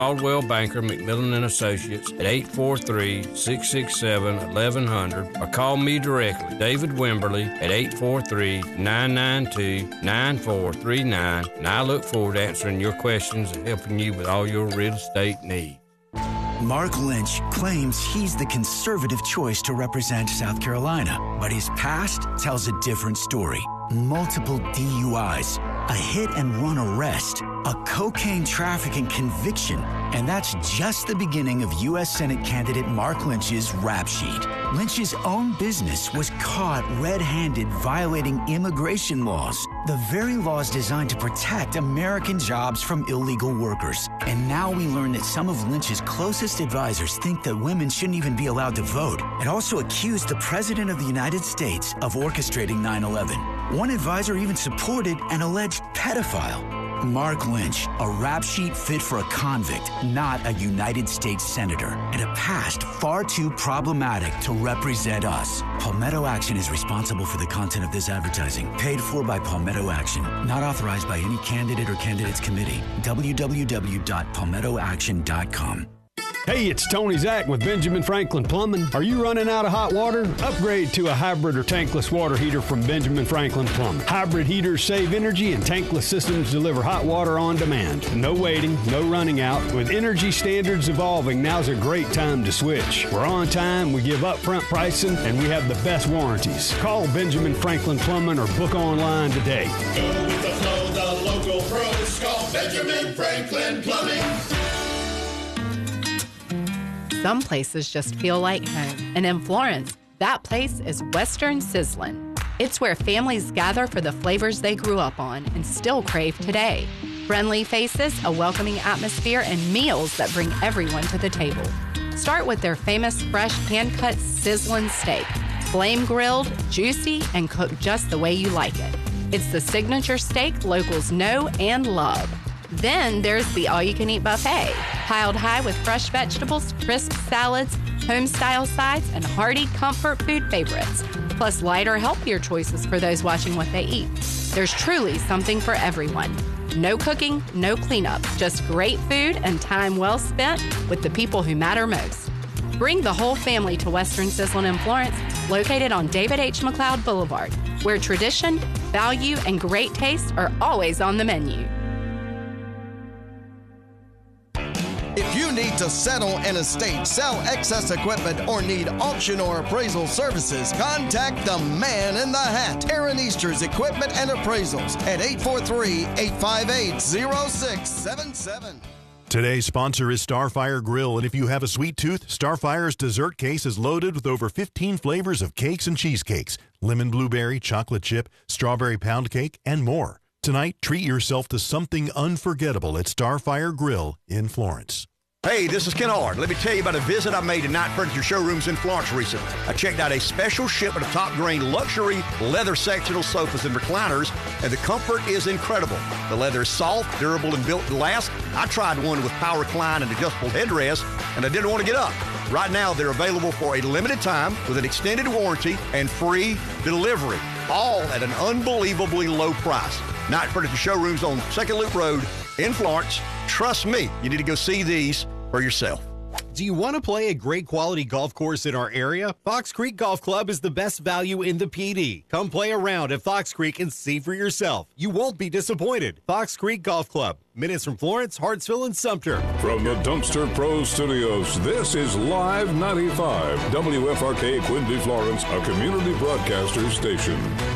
Caldwell Banker, McMillan & Associates at 843-667-1100 or call me directly, David Wimberly, at 843-992-9439, and I look forward to answering your questions and helping you with all your real estate needs. Mark Lynch claims he's the conservative choice to represent South Carolina, but his past tells a different story. Multiple DUIs, a hit-and-run arrest, a cocaine trafficking conviction, and that's just the beginning of U.S. Senate candidate Mark Lynch's rap sheet. Lynch's own business was caught red-handed violating immigration laws, the very laws designed to protect American jobs from illegal workers. And now we learn that some of Lynch's closest advisors think that women shouldn't even be allowed to vote, and also accused the President of the United States of orchestrating 9/11. One advisor even supported an alleged pedophile. Mark Lynch, a rap sheet fit for a convict, not a United States senator, and a past far too problematic to represent us. Palmetto Action is responsible for the content of this advertising, paid for by Palmetto Action, not authorized by any candidate or candidates committee. www.palmettoaction.com. Hey, it's Tony Zach with Benjamin Franklin Plumbing. Are you running out of hot water? Upgrade to a hybrid or tankless water heater from Benjamin Franklin Plumbing. Hybrid heaters save energy and tankless systems deliver hot water on demand. No waiting, no running out. With energy standards evolving, now's a great time to switch. We're on time, we give upfront pricing, and we have the best warranties. Call Benjamin Franklin Plumbing or book online today. Go with the flow, the local pros. Call Benjamin Franklin Plumbing. Some places just feel like home. And in Florence, that place is Western Sizzlin'. It's where families gather for the flavors they grew up on and still crave today. Friendly faces, a welcoming atmosphere, and meals that bring everyone to the table. Start with their famous fresh hand-cut sizzlin' steak. Flame grilled, juicy, and cooked just the way you like it. It's the signature steak locals know and love. Then there's the all-you-can-eat buffet, piled high with fresh vegetables, crisp salads, home-style sides, and hearty comfort food favorites, plus lighter, healthier choices for those watching what they eat. There's truly something for everyone. No cooking, no cleanup, just great food and time well spent with the people who matter most. Bring the whole family to Western Sizzlin' in Florence, located on David H. McLeod Boulevard, where tradition, value, and great taste are always on the menu. If you need to settle an estate, sell excess equipment, or need auction or appraisal services, contact the man in the hat, Aaron Easter's Equipment and Appraisals at 843-858-0677. Today's sponsor is Starfire Grill, and if you have a sweet tooth, Starfire's dessert case is loaded with over 15 flavors of cakes and cheesecakes, lemon blueberry, chocolate chip, strawberry pound cake, and more. Tonight, treat yourself to something unforgettable at Starfire Grill in Florence. Hey, this is Ken Hard. Let me tell you about a visit I made to Knight Furniture Showrooms in Florence recently. I checked out a special shipment of top-grain luxury leather sectional sofas and recliners, and the comfort is incredible. The leather is soft, durable, and built to last. I tried one with power recline and adjustable headrest, and I didn't want to get up. Right now, they're available for a limited time with an extended warranty and free delivery, all at an unbelievably low price. Knight Furniture Showrooms on 2nd Loop Road in Florence. Trust me, you need to go see these for yourself. Do you want to play a great quality golf course in our area? Fox Creek Golf Club is the best value in the PD. Come play around at Fox Creek and see for yourself. You won't be disappointed. Fox Creek Golf Club. Minutes from Florence, Hartsville, and Sumter. From the Dumpster Pro Studios, this is Live 95, WFRK Quincy, Florence, a community broadcaster station.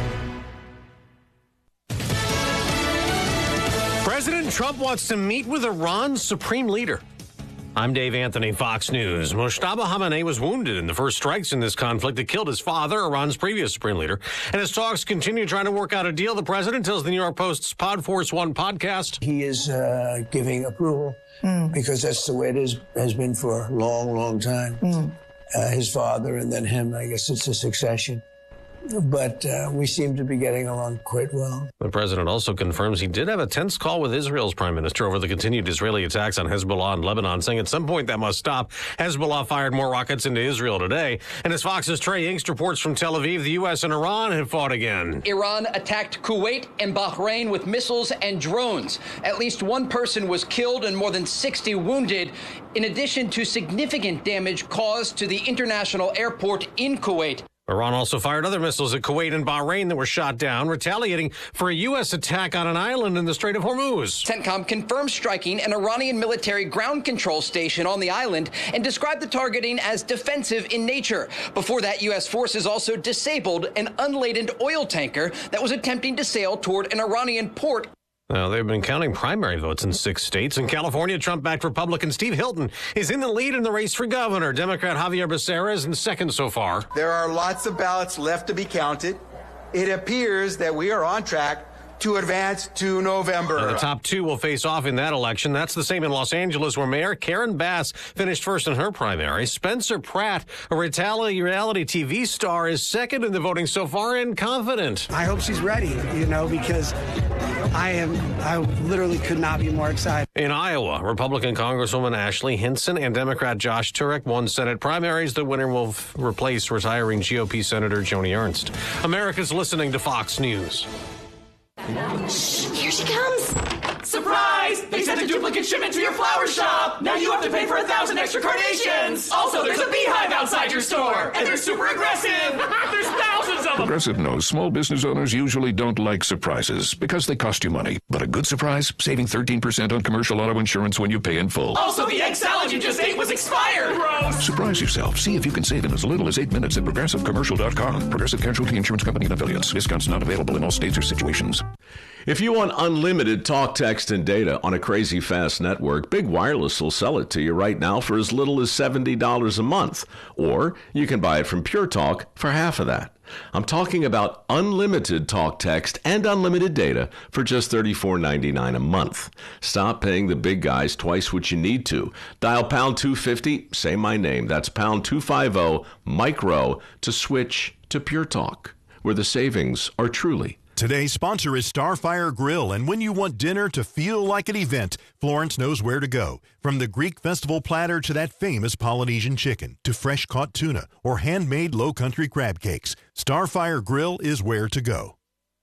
President Trump wants to meet with Iran's supreme leader. I'm Dave Anthony, Fox News. Mojtaba Khamenei was wounded in the first strikes in this conflict that killed his father, Iran's previous supreme leader. And as talks continue trying to work out a deal, the president tells the New York Post's Pod Force One podcast. He is giving approval because that's the way it has been for a long, long time. His father and then him, I guess it's a succession. but we seem to be getting along quite well. The president also confirms he did have a tense call with Israel's prime minister over the continued Israeli attacks on Hezbollah and Lebanon, saying at some point that must stop. Hezbollah fired more rockets into Israel today. And as Fox's Trey Yingst reports from Tel Aviv, the U.S. and Iran have fought again. Iran attacked Kuwait and Bahrain with missiles and drones. At least one person was killed and more than 60 wounded, in addition to significant damage caused to the international airport in Kuwait. Iran also fired other missiles at Kuwait and Bahrain that were shot down, retaliating for a U.S. attack on an island in the Strait of Hormuz. CENTCOM confirmed striking an Iranian military ground control station on the island and described the targeting as defensive in nature. Before that, U.S. forces also disabled an unladen oil tanker that was attempting to sail toward an Iranian port. Now, they've been counting primary votes in 6 states. In California, Trump-backed Republican Steve Hilton is in the lead in the race for governor. Democrat Javier Becerra is in second so far. There are lots of ballots left to be counted. It appears that we are on track to advance to November. And the top two will face off in that election. That's the same in Los Angeles, where Mayor Karen Bass finished first in her primary. Spencer Pratt, a reality TV star, is second in the voting so far and confident. I hope she's ready, because I literally could not be more excited. In Iowa, Republican Congresswoman Ashley Hinson and Democrat Josh Turek won Senate primaries. The winner will replace retiring GOP Senator Joni Ernst. America's listening to Fox News. Shh, here she comes. Surprise! They sent a duplicate shipment to your flower shop. Now you have to pay for 1,000 extra carnations. Also, there's a beehive outside your store, and they're super aggressive. There's thousands of them. Progressive knows small business owners usually don't like surprises because they cost you money. But a good surprise, saving 13% on commercial auto insurance when you pay in full. Also, the egg salad you just ate was expired. Gross. Surprise yourself. See if you can save in as little as 8 minutes at ProgressiveCommercial.com. Progressive Casualty Insurance Company and affiliates. Discounts not available in all states or situations. If you want unlimited talk, text, and data on a crazy fast network, Big Wireless will sell it to you right now for as little as $70 a month. Or you can buy it from Pure Talk for half of that. I'm talking about unlimited talk, text, and unlimited data for just $34.99 a month. Stop paying the big guys twice what you need to. Dial pound 250, say my name. That's pound 250 micro to switch to Pure Talk, where the savings are truly. Today's sponsor is Starfire Grill, and when you want dinner to feel like an event, Florence knows where to go. From the Greek festival platter to that famous Polynesian chicken, to fresh-caught tuna or handmade low-country crab cakes, Starfire Grill is where to go.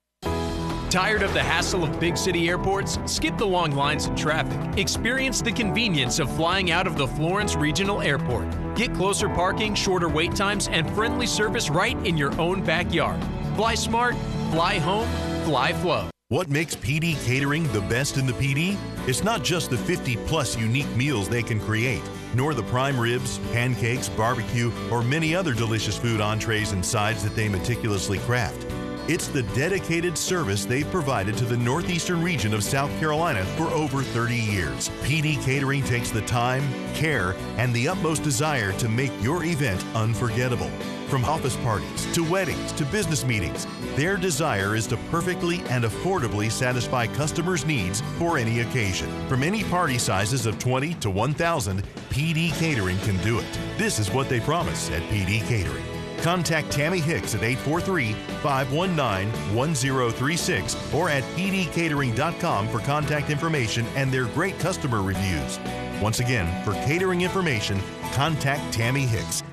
Tired of the hassle of big city airports? Skip the long lines and traffic. Experience the convenience of flying out of the Florence Regional Airport. Get closer parking, shorter wait times, and friendly service right in your own backyard. Fly smart, fly home, fly flow. What makes PD Catering the best in the PD? It's not just the 50-plus unique meals they can create, nor the prime ribs, pancakes, barbecue, or many other delicious food entrees and sides that they meticulously craft. It's the dedicated service they've provided to the northeastern region of South Carolina for over 30 years. PD Catering takes the time, care, and the utmost desire to make your event unforgettable. From office parties to weddings to business meetings, their desire is to perfectly and affordably satisfy customers' needs for any occasion. From any party sizes of 20 to 1,000, PD Catering can do it. This is what they promise at PD Catering. Contact Tammy Hicks at 843-519-1036 or at pdcatering.com for contact information and their great customer reviews. Once again, for catering information, contact Tammy Hicks,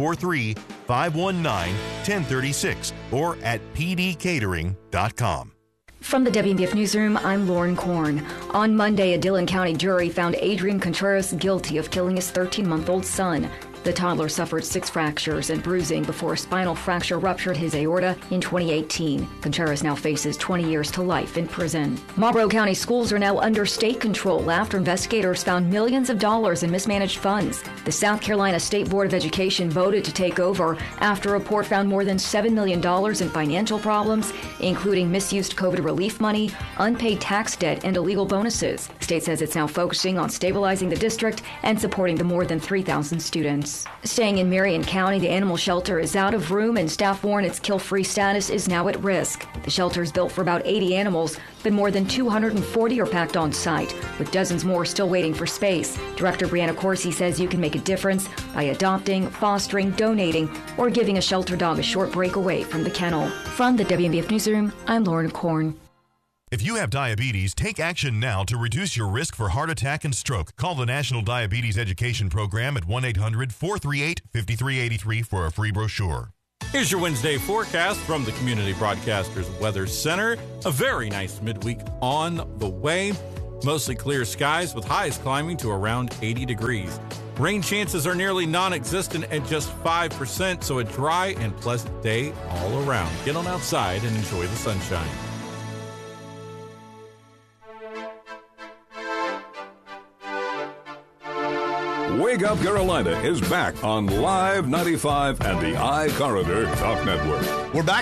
843-519-1036 or at pdcatering.com. From the WNBF Newsroom, I'm Lauren Korn. On Monday, a Dillon County jury found Adrian Contreras guilty of killing his 13-month-old son. The toddler suffered 6 fractures and bruising before a spinal fracture ruptured his aorta in 2018. Contreras now faces 20 years to life in prison. Marlboro County schools are now under state control after investigators found millions of dollars in mismanaged funds. The South Carolina State Board of Education voted to take over after a report found more than $7 million in financial problems, including misused COVID relief money, unpaid tax debt, and illegal bonuses. The state says it's now focusing on stabilizing the district and supporting the more than 3,000 students. news. Staying in Marion County, the animal shelter is out of room and staff warn its kill-free status is now at risk. The shelter is built for about 80 animals, but more than 240 are packed on site, with dozens more still waiting for space. Director Brianna Corsi says you can make a difference by adopting, fostering, donating, or giving a shelter dog a short break away from the kennel. From the WNBF Newsroom, I'm Lauren Korn. If you have diabetes, take action now to reduce your risk for heart attack and stroke. Call the National Diabetes Education Program at 1-800-438-5383 for a free brochure. Here's your Wednesday forecast from the Community Broadcasters Weather Center. A very nice midweek on the way. Mostly clear skies with highs climbing to around 80 degrees. Rain chances are nearly non-existent at just 5%, so a dry and pleasant day all around. Get on outside and enjoy the sunshine. Wake Up Carolina is back on Live 95 and the iCorridor Talk Network. We're back,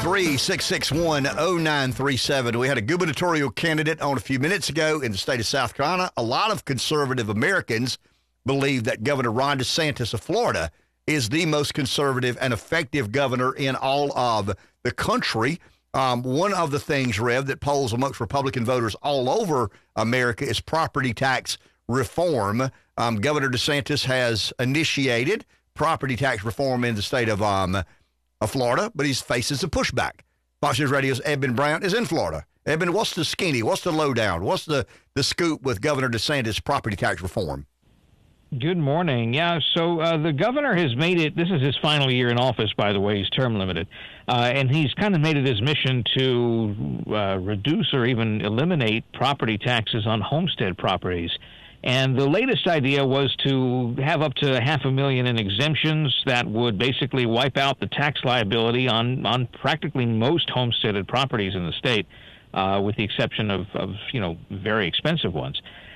843-661-0937. We had a gubernatorial candidate on a few minutes ago in the state of South Carolina. A lot of conservative Americans believe that Governor Ron DeSantis of Florida is the most conservative and effective governor in all of the country. One of the things, Rev, that polls amongst Republican voters all over America is property tax reform. Governor DeSantis has initiated property tax reform in the state of Florida, but he faces a pushback. Fox News Radio's Edmund Brown is in Florida. Edmund, what's the skinny? What's the lowdown? What's the scoop with Governor DeSantis' property tax reform? Good morning. Yeah, so the governor has made it, this is his final year in office, by the way, he's term limited, and he's kind of made it his mission to reduce or even eliminate property taxes on homestead properties. And the latest idea was to have up to $500,000 in exemptions that would basically wipe out the tax liability on practically most homesteaded properties in the state, with the exception of very expensive ones.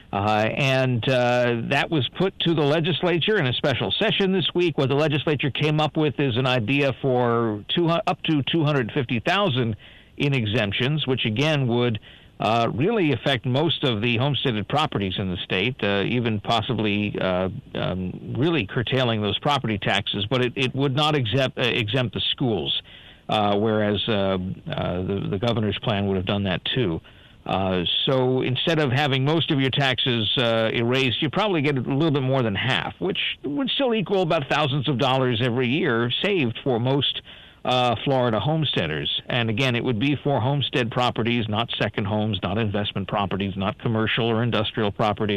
That was put to the legislature in a special session this week. What the legislature came up with is an idea for up to $250,000 in exemptions, which again would really affect most of the homesteaded properties in the state, even possibly really curtailing those property taxes. But it would not exempt the schools, whereas the governor's plan would have done that too. So instead of having most of your taxes erased, you probably get a little bit more than half, which would still equal about thousands of dollars every year saved for most Florida homesteaders. And again, it would be for homestead properties, not second homes, not investment properties, not commercial or industrial properties.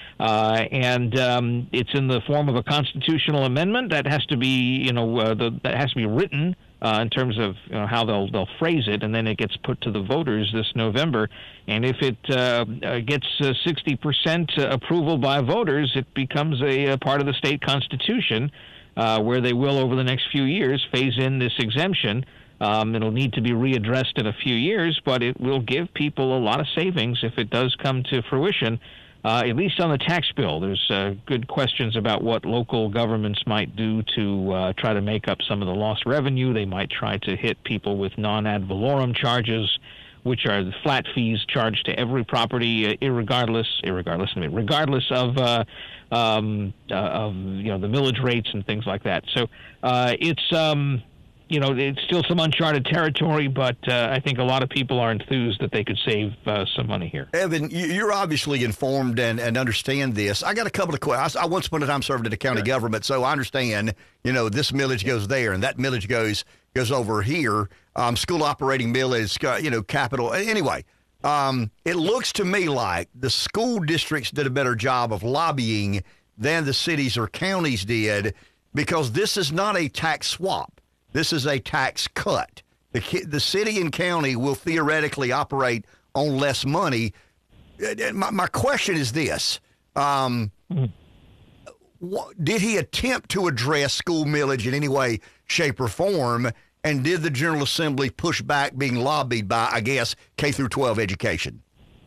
It's in the form of a constitutional amendment that has to be, that has to be written in terms of how they'll phrase it, and then it gets put to the voters this November. And if it gets 60% approval by voters, it becomes a part of the state constitution, where they will, over the next few years, phase in this exemption. It'll need to be readdressed in a few years, but it will give people a lot of savings if it does come to fruition, at least on the tax bill. There's good questions about what local governments might do to try to make up some of the lost revenue. They might try to hit people with non-ad valorem charges, which are the flat fees charged to every property, regardless of the millage rates and things like that. So it's still some uncharted territory, but I think a lot of people are enthused that they could save some money here. Evan, you're obviously informed and understand this. I got a couple of questions. I once upon a time served in the county government, so I understand, this millage goes there and that millage goes over here. School operating millage, capital. Anyway, it looks to me like the school districts did a better job of lobbying than the cities or counties did, because this is not a tax swap. This is a tax cut. The city and county will theoretically operate on less money. My question is this. Did he attempt to address school millage in any way, shape, or form? And did the General Assembly push back being lobbied by, I guess, K through 12 education?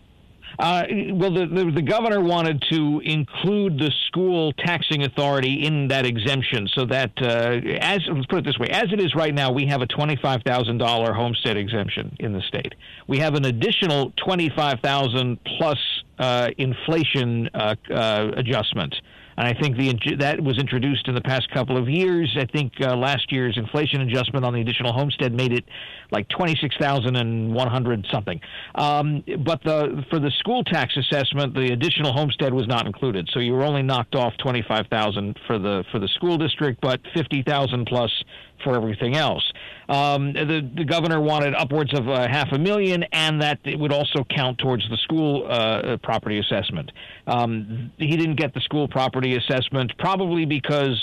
The governor wanted to include the school taxing authority in that exemption, so that, let's put it this way, as it is right now, we have a $25,000 homestead exemption in the state. We have an additional $25,000 plus inflation adjustment And I think that was introduced in the past couple of years. I think last year's inflation adjustment on the additional homestead made it like $26,100 something. But for the school tax assessment, the additional homestead was not included. So you were only knocked off $25,000 for the school district, but $50,000 plus for everything else. The governor wanted upwards of $500,000, and that it would also count towards the school property assessment. He didn't get the school property assessment, probably because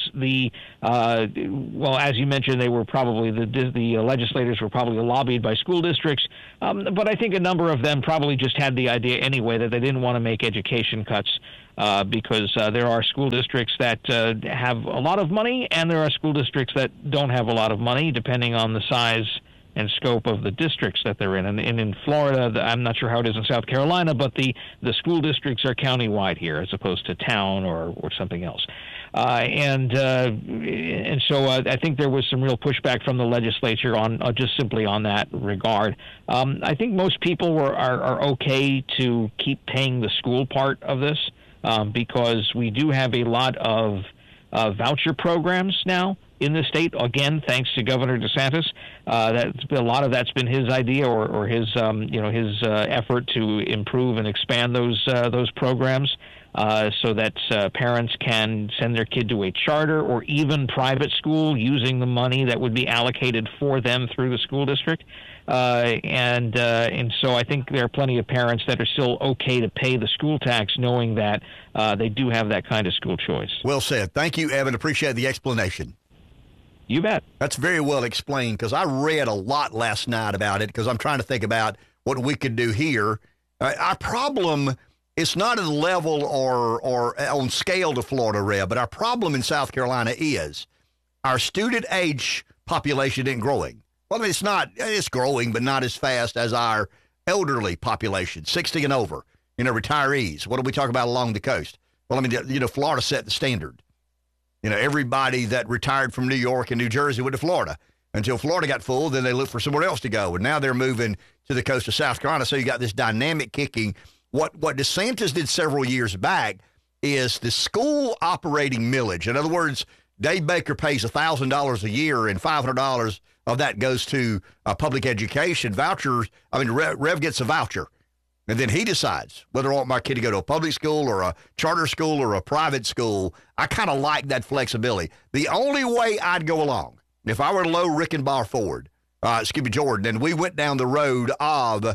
as you mentioned, they were probably the legislators were probably lobbied by school districts. But I think a number of them probably just had the idea anyway that they didn't want to make education cuts. Because there are school districts that have a lot of money, and there are school districts that don't have a lot of money, depending on the size and scope of the districts that they're in. And in Florida, I'm not sure how it is in South Carolina, but the school districts are countywide here as opposed to town or something else. And so I think there was some real pushback from the legislature on just simply on that regard. I think most people are okay to keep paying the school part of this. Because we do have a lot of voucher programs now in the state. Again, thanks to Governor DeSantis, a lot of that's been his idea or his effort to improve and expand those programs so that parents can send their kid to a charter or even private school using the money that would be allocated for them through the school district. And so I think there are plenty of parents that are still okay to pay the school tax knowing that they do have that kind of school choice. Well said. Thank you, Evan. Appreciate the explanation. You bet. That's very well explained because I read a lot last night about it because I'm trying to think about what we could do here. Our problem is not at a level or on scale to Florida, Rev, but our problem in South Carolina is our student age population isn't growing. Well, I mean, it's growing, but not as fast as our elderly population, 60 and over, retirees. What do we talk about along the coast? Well, I mean, Florida set the standard. Everybody that retired from New York and New Jersey went to Florida. Until Florida got full, then they looked for somewhere else to go. And now they're moving to the coast of South Carolina. So you got this dynamic kicking. What DeSantis did several years back is the school operating millage. In other words, Dave Baker pays $1,000 a year and $500 of that goes to public education vouchers. I mean, Rev gets a voucher, and then he decides whether I want my kid to go to a public school or a charter school or a private school. I kind of like that flexibility. The only way I'd go along, if I were Low, Rickenbaugh, Ford, Jordan, and we went down the road of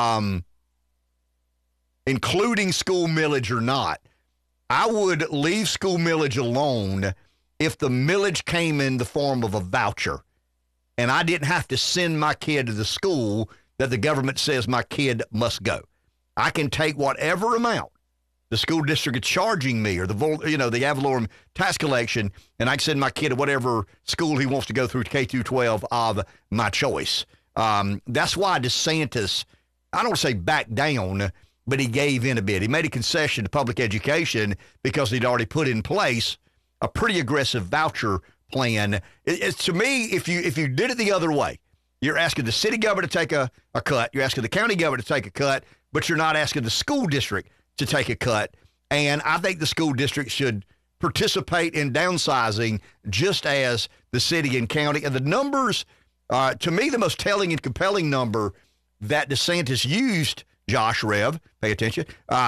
including school millage or not, I would leave school millage alone if the millage came in the form of a voucher. And I didn't have to send my kid to the school that the government says my kid must go. I can take whatever amount the school district is charging me or the ad valorem tax collection, and I can send my kid to whatever school he wants to go through K through 12 of my choice. That's why DeSantis, I don't want to say back down, but he gave in a bit. He made a concession to public education because he'd already put in place a pretty aggressive voucher plan. To me, if you did it the other way, you're asking the city government to take a cut, you're asking the county government to take a cut, but you're not asking the school district to take a cut. And I think the school district should participate in downsizing just as the city and county. And the numbers, to me, the most telling and compelling number that DeSantis used, Josh, Rev, pay attention,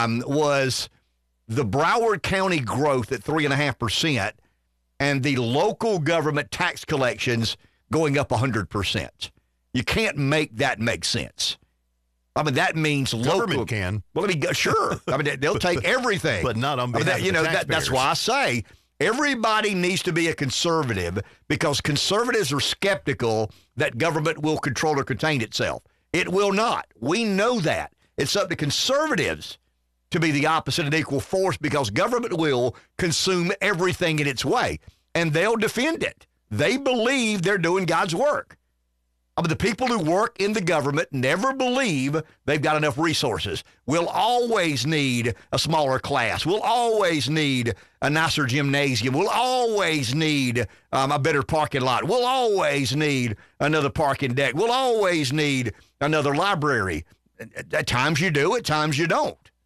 was the Broward County growth at 3.5%. And the local government tax collections going up 100%. You can't make that make sense. I mean, that means government local can. Well, sure. I mean, they'll take everything, but not on behalf of the taxpayers. That's why I say everybody needs to be a conservative because conservatives are skeptical that government will control or contain itself. It will not. We know that. It's up to conservatives to be the opposite and equal force because government will consume everything in its way, and they'll defend it. They believe they're doing God's work. I mean, the people who work in the government never believe they've got enough resources. We'll always need a smaller class. We'll always need a nicer gymnasium. We'll always need a better parking lot. We'll always need another parking deck. We'll always need another library. At times you do, at times you don't.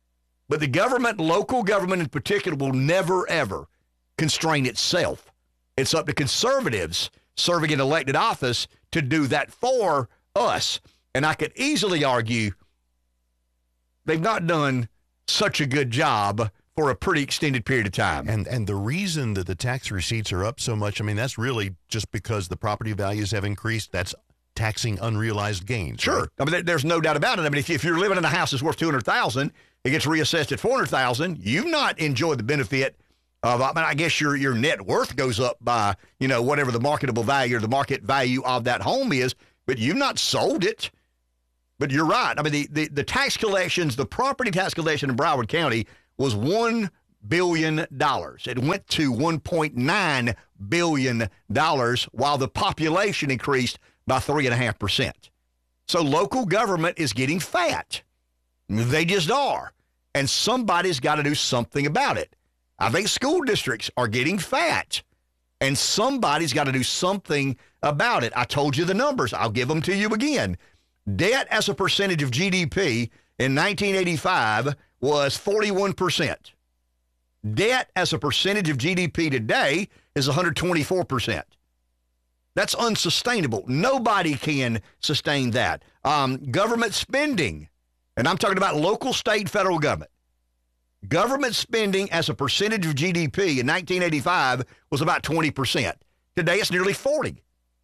But the government, local government in particular, will never, ever constrain itself. It's up to conservatives serving in elected office to do that for us. And I could easily argue they've not done such a good job for a pretty extended period of time. And the reason that the tax receipts are up so much, I mean, that's really just because the property values have increased. That's taxing unrealized gains. Sure. Right? I mean, there's no doubt about it. I mean, if you're living in a house that's worth $200,000, it gets reassessed at $400,000. You've not enjoyed the benefit of, I mean, I guess your net worth goes up by, whatever the marketable value or the market value of that home is, but you've not sold it. But you're right. I mean, the tax collections, the property tax collection in Broward County was $1 billion. It went to $1.9 billion while the population increased by 3.5%. So local government is getting fat. They just are. And somebody's got to do something about it. I think school districts are getting fat. And somebody's got to do something about it. I told you the numbers. I'll give them to you again. Debt as a percentage of GDP in 1985 was 41%. Debt as a percentage of GDP today is 124%. That's unsustainable. Nobody can sustain that. Government spending, and I'm talking about local, state, federal government. Government spending as a percentage of GDP in 1985 was about 20%. Today it's nearly 40%.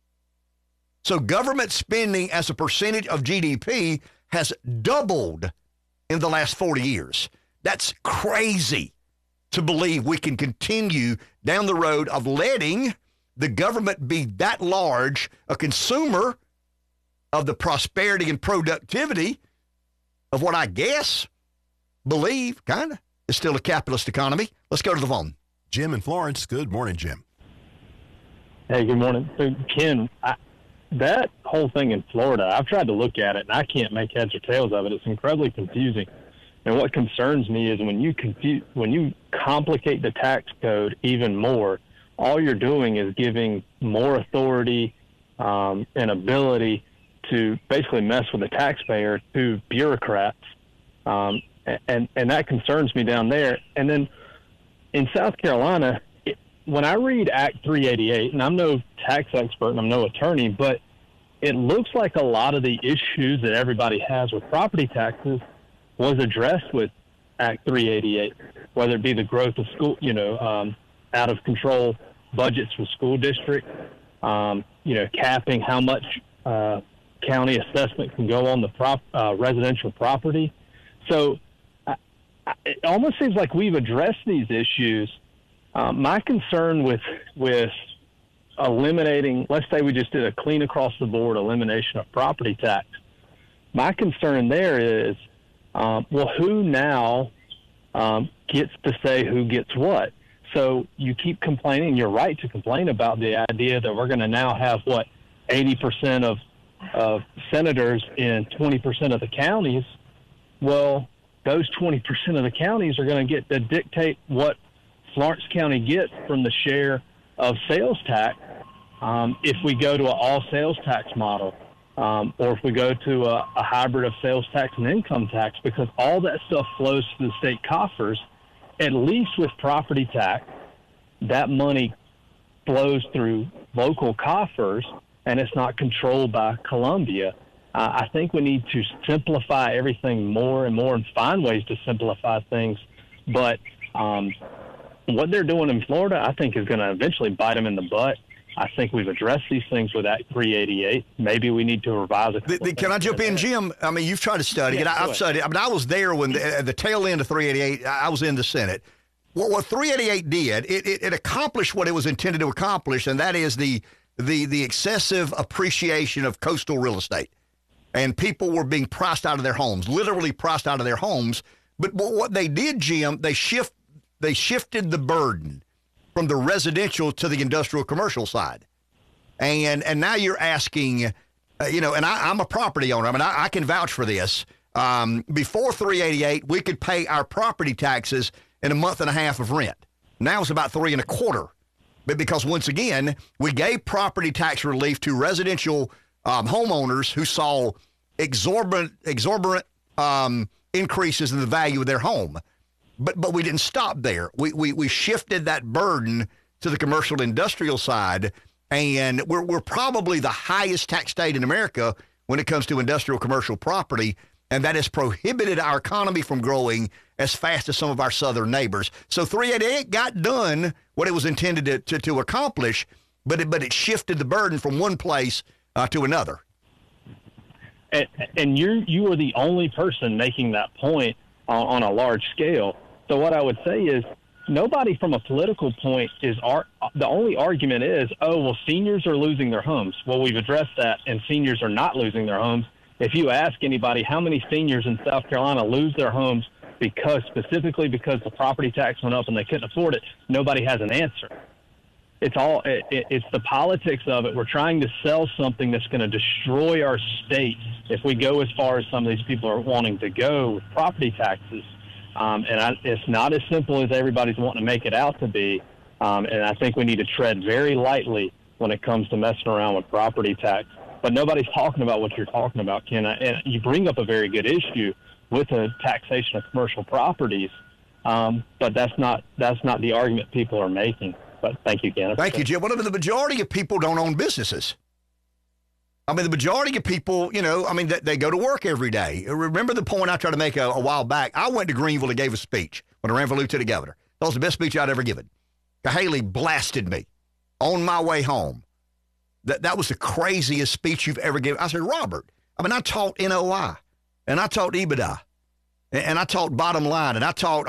So government spending as a percentage of GDP has doubled in the last 40 years. That's crazy to believe we can continue down the road of letting the government be that large a consumer of the prosperity and productivity of what I believe, kind of, is still a capitalist economy. Let's go to the phone. Jim in Florence. Good morning, Jim. Hey, good morning. So, Ken, that whole thing in Florida, I've tried to look at it, and I can't make heads or tails of it. It's incredibly confusing. And what concerns me is when you complicate the tax code even more, all you're doing is giving more authority and ability to basically mess with the taxpayer to bureaucrats. And that concerns me down there. And then in South Carolina, when I read Act 388, and I'm no tax expert and I'm no attorney, but it looks like a lot of the issues that everybody has with property taxes was addressed with Act 388, whether it be the growth of school, out of control budgets for school district, capping how much county assessment can go on the residential property. So it almost seems like we've addressed these issues. My concern with eliminating, let's say we just did a clean across the board elimination of property tax. My concern there is, who now gets to say who gets what? So you keep complaining. You're right to complain about the idea that we're going to now have 80% of senators in 20% of the counties. Well, those 20% of the counties are going to get to dictate what Florence County gets from the share of sales tax if we go to an all sales tax model, or if we go to a hybrid of sales tax and income tax, because all that stuff flows to the state coffers. At least with property tax, that money flows through local coffers, and it's not controlled by Columbia. I think we need to simplify everything more and more and find ways to simplify things. But what they're doing in Florida, I think, is going to eventually bite them in the butt. I think we've addressed these things with Act 388. Maybe we need to revise it. Can I jump in, Jim? I mean, you've tried to study it. I've studied it. I mean, I was there when at the tail end of 388, I was in the Senate. What 388 did, it accomplished what it was intended to accomplish, and that is the excessive appreciation of coastal real estate. And people were being priced out of their homes, literally priced out of their homes. But what they did, Jim, they shifted the burden from the residential to the industrial commercial side. And now you're asking, and I'm a property owner. I mean, I can vouch for this. Before 388, we could pay our property taxes in a month and a half of rent. Now it's about 3 1/4. But because, once again, we gave property tax relief to residential homeowners who saw exorbitant increases in the value of their home. But we didn't stop there. We shifted that burden to the commercial industrial side, and we're probably the highest tax state in America when it comes to industrial commercial property, and that has prohibited our economy from growing as fast as some of our southern neighbors. So 388 got done what it was intended to accomplish, but it shifted the burden from one place to another. And you are the only person making that point on a large scale. So what I would say is nobody from a political point the only argument is, oh, well, seniors are losing their homes. Well, we've addressed that, and seniors are not losing their homes. If you ask anybody how many seniors in South Carolina lose their homes specifically because the property tax went up and they couldn't afford it, nobody has an answer. It's the politics of it. We're trying to sell something that's going to destroy our state if we go as far as some of these people are wanting to go with property taxes. It's not as simple as everybody's wanting to make it out to be. And I think we need to tread very lightly when it comes to messing around with property tax. But nobody's talking about what you're talking about, Ken. And you bring up a very good issue with the taxation of commercial properties. But that's not the argument people are making. But thank you, Ken. Thank you, Jim. Well, the majority of people don't own businesses. I mean, the majority of people, they go to work every day. Remember the point I tried to make a while back? I went to Greenville and gave a speech when I ran for lieutenant governor. That was the best speech I'd ever given. Haley blasted me on my way home. That was the craziest speech you've ever given. I said, Robert, I taught NOI, and I taught EBITDA, and I taught bottom line, and I taught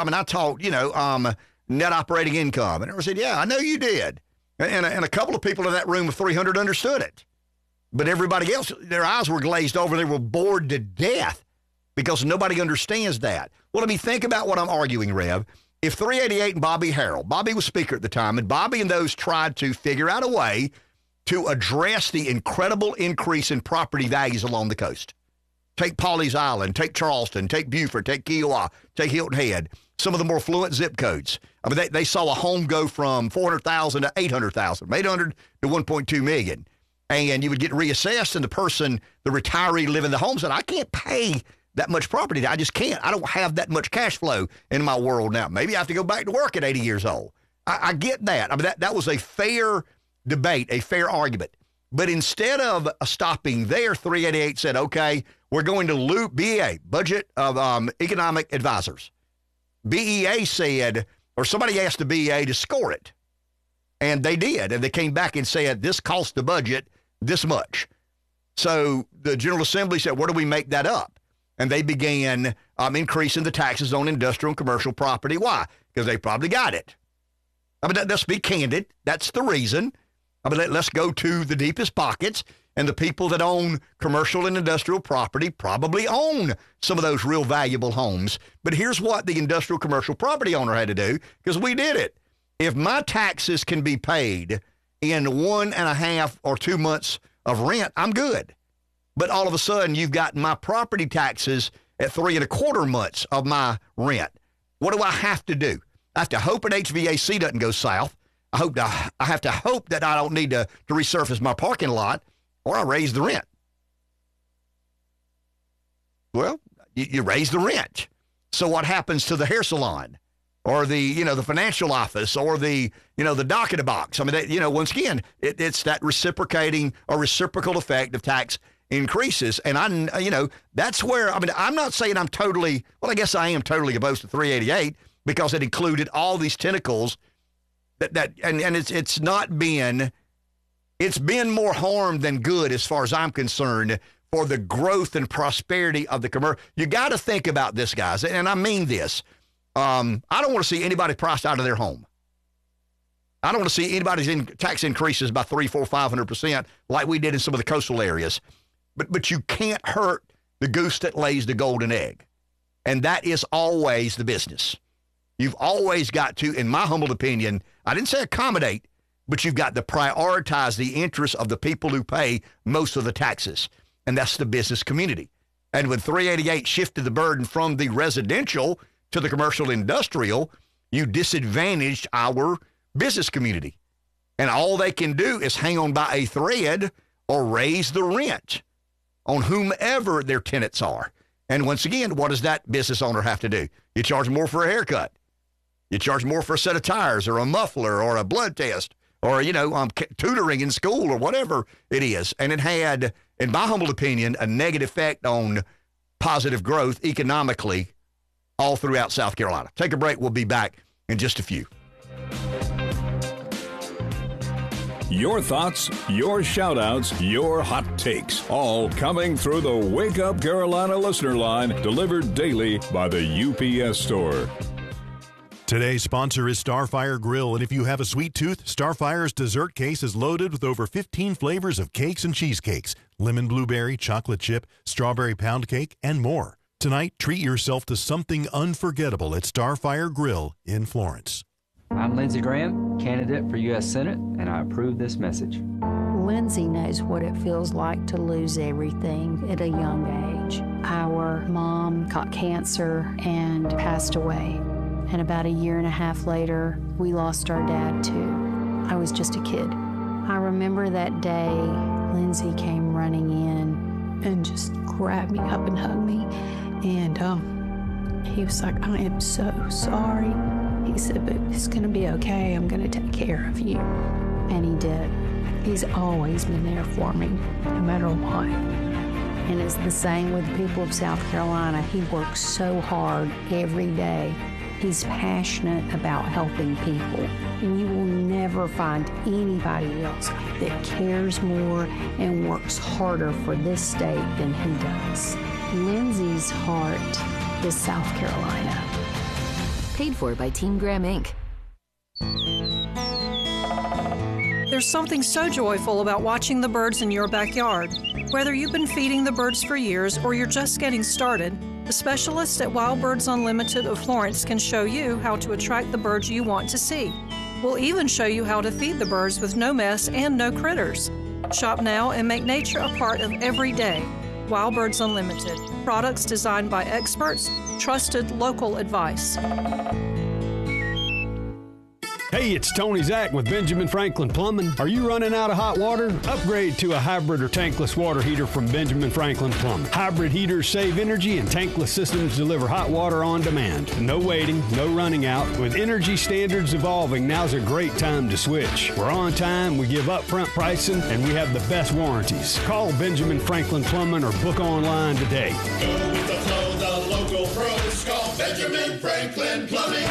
net operating income. And I said, yeah, I know you did. And a couple of people in that room of 300 understood it. But everybody else, their eyes were glazed over. They were bored to death because nobody understands that. Well, think about what I'm arguing, Rev. If 388 and Bobby Harrell, Bobby was speaker at the time, and Bobby and those tried to figure out a way to address the incredible increase in property values along the coast. Take Pawleys Island, take Charleston, take Beaufort, take Kiowa, take Hilton Head, some of the more affluent zip codes. They saw a home go from 400,000 to 800,000, from 800 to 1.2 million. And you would get reassessed, and the retiree living in the home said, I can't pay that much property. I just can't. I don't have that much cash flow in my world now. Maybe I have to go back to work at 80 years old. I get that. That was a fair debate, a fair argument. But instead of stopping there, 388 said, okay, we're going to loop BEA, Budget of Economic Advisors. BEA said, or somebody asked the BEA to score it. And they did. And they came back and said, this cost the budget this much. So the General Assembly said, where do we make that up? And they began increasing the taxes on industrial and commercial property. Why? Because they probably got it. Let's be candid. That's the reason. Let's go to the deepest pockets. And the people that own commercial and industrial property probably own some of those real valuable homes. But here's what the industrial commercial property owner had to do, because we did it. If my taxes can be paid in 1.5 or 2 months of rent, I'm good. But all of a sudden, you've got my property taxes at 3.25 months of my rent. What do I have to do? I have to hope an HVAC doesn't go south. I have to hope that I don't need to resurface my parking lot, or I raise the rent. Well, you raise the rent. So what happens to the hair salon, or the financial office, or the docket box? Once again, it's that reciprocating or reciprocal effect of tax increases. And that's where, I'm not saying I'm totally, well, I guess I am totally opposed to 388 because it included all these tentacles and it's been more harm than good as far as I'm concerned for the growth and prosperity of the commercial. You got to think about this, guys, and I mean this. I don't want to see anybody priced out of their home. I don't want to see anybody's tax increases by 300%, 400%, 500% like we did in some of the coastal areas. But you can't hurt the goose that lays the golden egg. And that is always the business. You've always got to, in my humble opinion, I didn't say accommodate, but you've got to prioritize the interests of the people who pay most of the taxes. And that's the business community. And when 388 shifted the burden from the residential to the commercial industrial, you disadvantaged our business community. And all they can do is hang on by a thread or raise the rent on whomever their tenants are. And once again, what does that business owner have to do? You charge more for a haircut. You charge more for a set of tires or a muffler or a blood test or, tutoring in school or whatever it is. And it had, in my humble opinion, a negative effect on positive growth economically all throughout South Carolina. Take a break. We'll be back in just a few. Your thoughts, your shout-outs, your hot takes, all coming through the Wake Up Carolina listener line, delivered daily by the UPS Store. Today's sponsor is Starfire Grill, and if you have a sweet tooth, Starfire's dessert case is loaded with over 15 flavors of cakes and cheesecakes, lemon blueberry, chocolate chip, strawberry pound cake, and more. Tonight, treat yourself to something unforgettable at Starfire Grill in Florence. I'm Lindsey Graham, candidate for U.S. Senate, and I approve this message. Lindsey knows what it feels like to lose everything at a young age. Our mom caught cancer and passed away. And about a year and a half later, we lost our dad too. I was just a kid. I remember that day, Lindsey came running in and just grabbed me up and hugged me. And he was like, I am so sorry. He said, but it's gonna be okay. I'm gonna take care of you. And he did. He's always been there for me, no matter what. And it's the same with the people of South Carolina. He works so hard every day. He's passionate about helping people. And you will never find anybody else that cares more and works harder for this state than he does. Lindsey's heart is South Carolina. Paid for by Team Graham, Inc. There's something so joyful about watching the birds in your backyard. Whether you've been feeding the birds for years or you're just getting started, the specialists at Wild Birds Unlimited of Florence can show you how to attract the birds you want to see. We'll even show you how to feed the birds with no mess and no critters. Shop now and make nature a part of every day. Wild Birds Unlimited. Products designed by experts, trusted local advice. Hey, it's Tony Zach with Benjamin Franklin Plumbing. Are you running out of hot water? Upgrade to a hybrid or tankless water heater from Benjamin Franklin Plumbing. Hybrid heaters save energy and tankless systems deliver hot water on demand. No waiting, no running out. With energy standards evolving, now's a great time to switch. We're on time, we give upfront pricing, and we have the best warranties. Call Benjamin Franklin Plumbing or book online today. Go with the flow, the local pros. Call Benjamin Franklin Plumbing.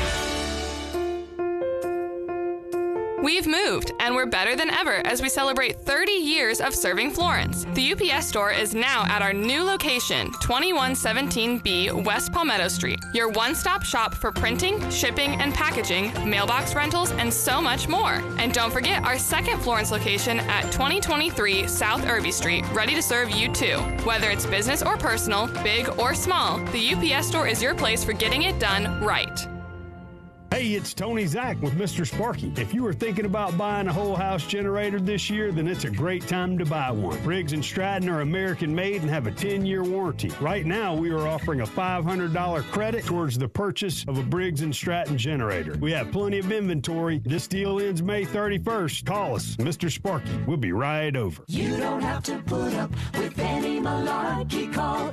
We've moved, and we're better than ever as we celebrate 30 years of serving Florence. The UPS Store is now at our new location, 2117B West Palmetto Street, your one-stop shop for printing, shipping, and packaging, mailbox rentals, and so much more. And don't forget our second Florence location at 2023 South Irby Street, ready to serve you too. Whether it's business or personal, big or small, the UPS Store is your place for getting it done right. Hey, it's Tony Zach with Mr. Sparky. If you are thinking about buying a whole house generator this year, then it's a great time to buy one. Briggs & Stratton are American made and have a 10-year warranty. Right now, we are offering a $500 credit towards the purchase of a Briggs & Stratton generator. We have plenty of inventory. This deal ends May 31st. Call us, Mr. Sparky. We'll be right over. You don't have to put up with any malarkey. Call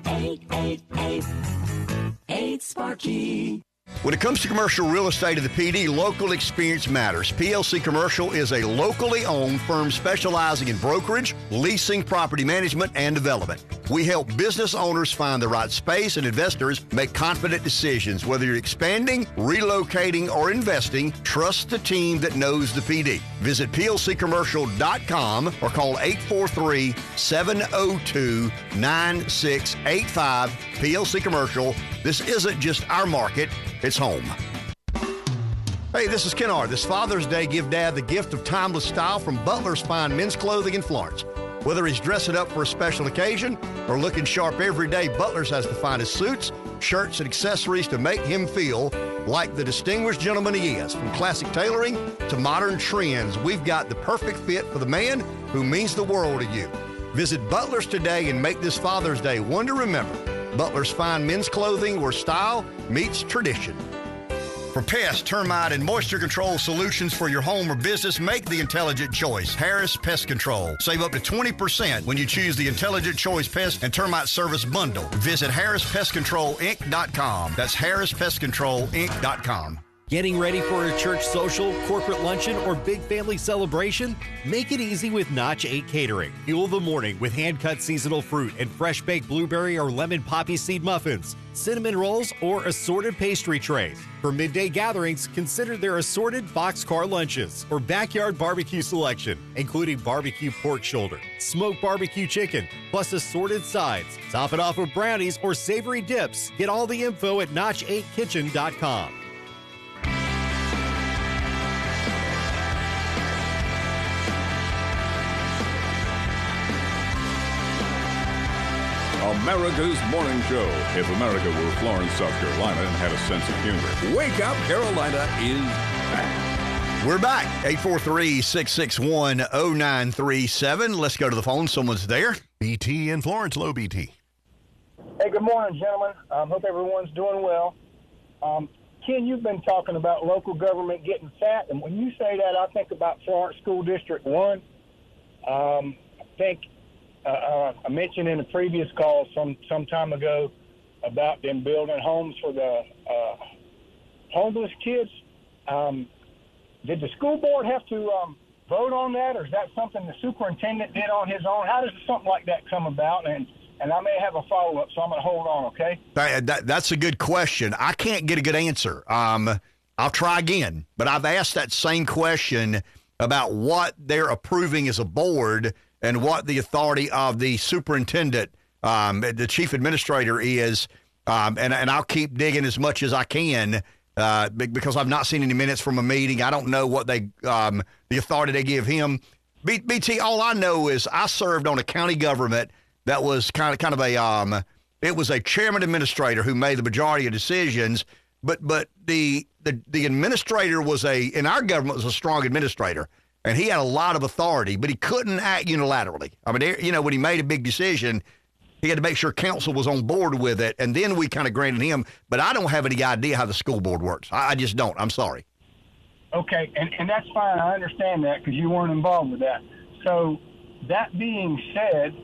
888-8-SPARKY. When it comes to commercial real estate of the PD, local experience matters. PLC Commercial is a locally owned firm specializing in brokerage, leasing, property management, and development. We help business owners find the right space and investors make confident decisions. Whether you're expanding, relocating, or investing, trust the team that knows the PD. Visit plccommercial.com or call 843-702-9685. PLC Commercial. This isn't just our market, it's home. Hey, this is Kennard. This Father's Day, give Dad the gift of timeless style from Butler's Fine Men's Clothing in Florence. Whether he's dressing up for a special occasion or looking sharp every day, Butler's has the finest suits, shirts, and accessories to make him feel like the distinguished gentleman he is. From classic tailoring to modern trends, we've got the perfect fit for the man who means the world to you. Visit Butler's today and make this Father's Day one to remember. Butler's Fine Men's Clothing, where style meets tradition. For pest, termite, and moisture control solutions for your home or business, make the intelligent choice. Harris Pest Control. Save up to 20% when you choose the Intelligent Choice Pest and Termite Service Bundle. Visit HarrisPestControlInc.com. That's HarrisPestControlInc.com. Getting ready for a church social, corporate luncheon, or big family celebration? Make it easy with Notch 8 Catering. Fuel the morning with hand-cut seasonal fruit and fresh-baked blueberry or lemon poppy seed muffins, cinnamon rolls, or assorted pastry trays. For midday gatherings, consider their assorted boxcar lunches or backyard barbecue selection, including barbecue pork shoulder, smoked barbecue chicken, plus assorted sides. Top it off with brownies or savory dips. Get all the info at notch8kitchen.com. America's morning show. If America were Florence, South Carolina, and had a sense of humor. Wake Up Carolina is back. We're back. 843-661-0937. Let's go to the phone. Someone's there. BT in Florence. Low BT. Hey, good morning, gentlemen. Hope everyone's doing well. Ken, you've been talking about local government getting fat, and when you say that, I think about Florence School District 1. I think I mentioned in a previous call some time ago about them building homes for the homeless kids. Did the school board have to vote on that, or is that something the superintendent did on his own? How does something like that come about? And I may have a follow-up, so I'm going to hold on, okay? That's a good question. I can't get a good answer. I'll try again, but I've asked that same question about what they're approving as a board and what the authority of the superintendent, the chief administrator is, and I'll keep digging as much as I can because I've not seen any minutes from a meeting. I don't know what the authority they give him. BT, all I know is I served on a county government that was kind of a it was a chairman administrator who made the majority of decisions, but the administrator in our government was a strong administrator. And he had a lot of authority, but he couldn't act unilaterally. I mean, when he made a big decision, he had to make sure council was on board with it, and then we kind of granted him. But I don't have any idea how the school board works. I just don't. I'm sorry. Okay, and that's fine. I understand that because you weren't involved with that. So that being said,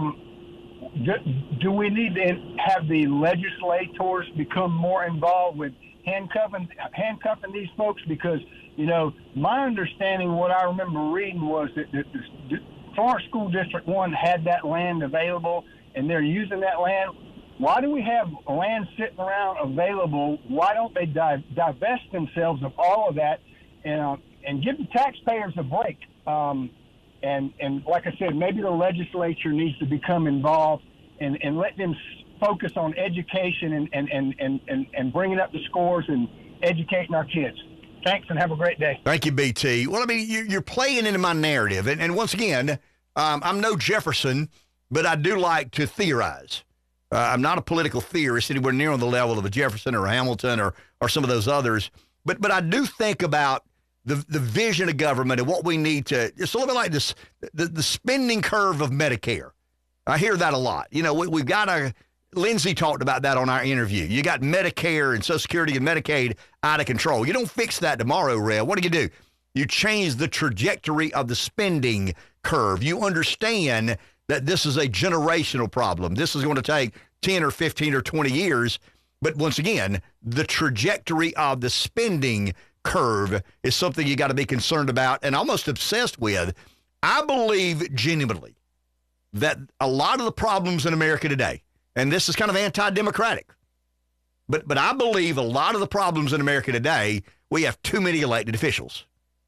do we need to have the legislators become more involved with handcuffing these folks? Because my understanding, what I remember reading was that the Florence School District 1 had that land available, and they're using that land. Why do we have land sitting around available? Why don't they divest themselves of all of that and give the taxpayers a break? And like I said, maybe the legislature needs to become involved and let them focus on education and bringing up the scores and educating our kids. Thanks, and have a great day. Thank you, BT. Well, I mean, you're playing into my narrative. And once again, I'm no Jefferson, but I do like to theorize. I'm not a political theorist anywhere near on the level of a Jefferson or a Hamilton or some of those others. But I do think about the vision of government and what we need to. It's a little bit like this, the spending curve of Medicare. I hear that a lot. We've got Lindsay talked about that on our interview. You got Medicare and Social Security and Medicaid out of control. You don't fix that tomorrow, Red. What do? You change the trajectory of the spending curve. You understand that this is a generational problem. This is going to take 10 or 15 or 20 years. But once again, the trajectory of the spending curve is something you got to be concerned about and almost obsessed with. I believe genuinely that a lot of the problems in America today, and this is kind of anti-democratic, but I believe a lot of the problems in America today, we have too many elected officials.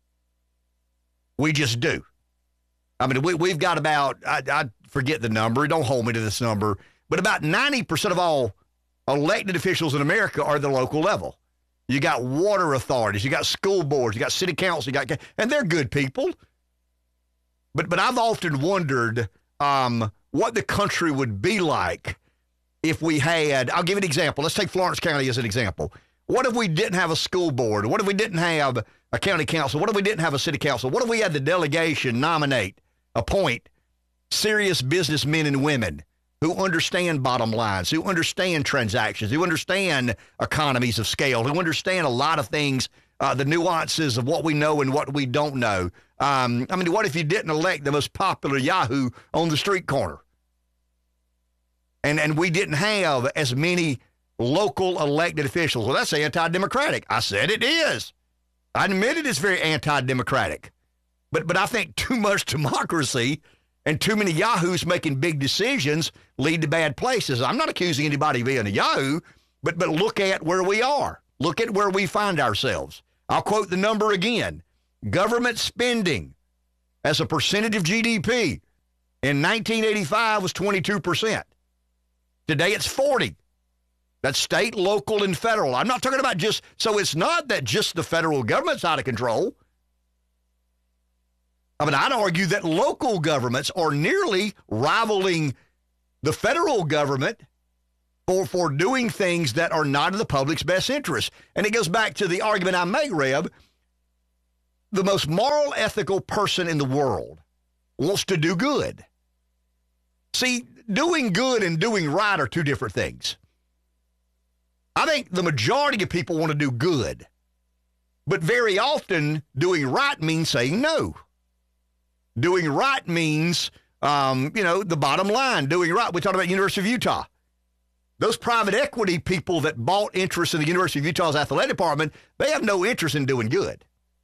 We just do. I mean, we've got about, I forget the number, don't hold me to this number, but about 90% of all elected officials in America are the local level. You got water authorities, you got school boards, you got city council, and they're good people. But I've often wondered what the country would be like if we had, I'll give you an example. Let's take Florence County as an example. What if we didn't have a school board? What if we didn't have a county council? What if we didn't have a city council? What if we had the delegation nominate, appoint serious businessmen and women who understand bottom lines, who understand transactions, who understand economies of scale, who understand a lot of things, the nuances of what we know and what we don't know. I mean, what if you didn't elect the most popular Yahoo on the street corner? And we didn't have as many local elected officials. Well, that's anti-democratic. I said it is. I admitted it's very anti-democratic. But I think too much democracy and too many yahoos making big decisions lead to bad places. I'm not accusing anybody of being a yahoo, but look at where we are. Look at where we find ourselves. I'll quote the number again. Government spending as a percentage of GDP in 1985 was 22%. Today it's 40%. That's state, local, and federal. I'm not talking about just, so it's not that just the federal government's out of control. I mean, I'd argue that local governments are nearly rivaling the federal government for doing things that are not in the public's best interest. And it goes back to the argument I make, Reb. The most moral, ethical person in the world wants to do good. See, doing good and doing right are two different things. I think the majority of people want to do good, but very often doing right means saying no. Doing right means, the bottom line, doing right. We talked about University of Utah. Those private equity people that bought interest in the University of Utah's athletic department, they have no interest in doing good.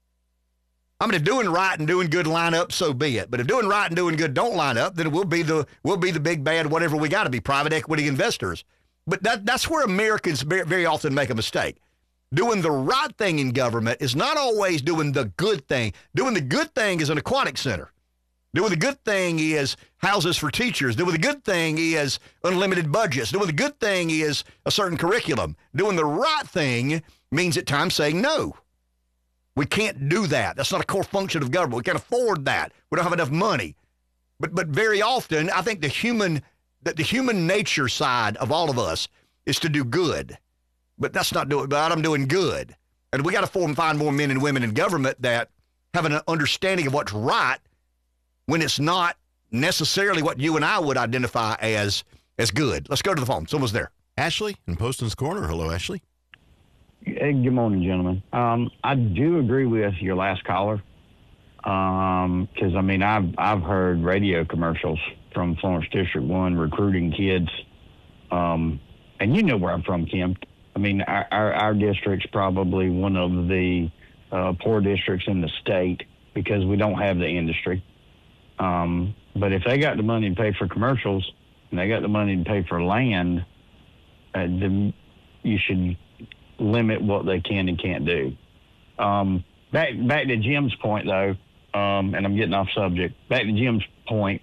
I mean, if doing right and doing good line up, so be it. But if doing right and doing good don't line up, then we'll be the big bad whatever we got to be, private equity investors. But that's where Americans very often make a mistake. Doing the right thing in government is not always doing the good thing. Doing the good thing is an aquatic center. Doing the good thing is houses for teachers. Doing the good thing is unlimited budgets. Doing the good thing is a certain curriculum. Doing the right thing means at times saying no. We can't do that. That's not a core function of government. We can't afford that. We don't have enough money. But very often, I think the human nature side of all of us is to do good. But that's not doing, but I'm doing good. And we got to find more men and women in government that have an understanding of what's right when it's not necessarily what you and I would identify as good. Let's go to the phone. Someone's there. Ashley in Poston's Corner. Hello, Ashley. Hey, good morning, gentlemen. I do agree with your last caller because, I've heard radio commercials from Florence District 1 recruiting kids. And you know where I'm from, Kim. I mean, our district's probably one of the poor districts in the state because we don't have the industry. But if they got the money to pay for commercials and they got the money to pay for land, then you should limit what they can and can't do. Back to Jim's point, though, and I'm getting off subject. Back to Jim's point.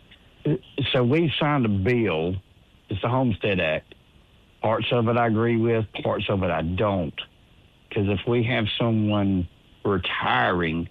So we signed a bill. It's the Homestead Act. Parts of it I agree with, parts of it I don't. Because if we have someone retiring